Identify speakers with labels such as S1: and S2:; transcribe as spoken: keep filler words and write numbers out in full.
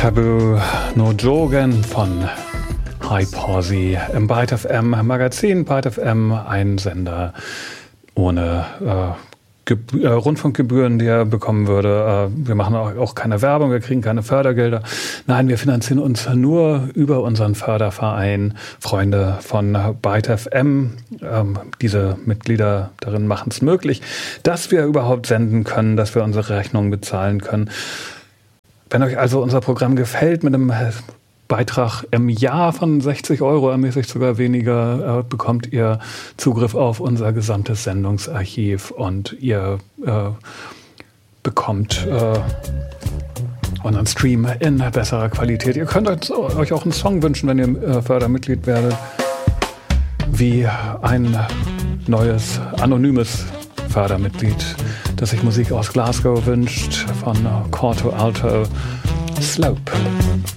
S1: Taboo No Jogen von High Posse im Byte F M Magazin. Byte F M, ein Sender ohne äh, Gebü- äh, Rundfunkgebühren, die er bekommen würde. Äh, wir machen auch, auch keine Werbung, wir kriegen keine Fördergelder. Nein, wir finanzieren uns nur über unseren Förderverein Freunde von Byte F M. Ähm, diese Mitglieder darin machen es möglich, dass wir überhaupt senden können, dass wir unsere Rechnungen bezahlen können. Wenn euch also unser Programm gefällt, mit einem Beitrag im Jahr von sechzig Euro, ermäßigt sogar weniger, äh, bekommt ihr Zugriff auf unser gesamtes Sendungsarchiv und ihr äh, bekommt äh, unseren Stream in besserer Qualität. Ihr könnt euch auch einen Song wünschen, wenn ihr äh, Fördermitglied werdet, wie ein neues, anonymes Fördermitglied, das sich Musik aus Glasgow wünscht, von Corto Alto, Slope.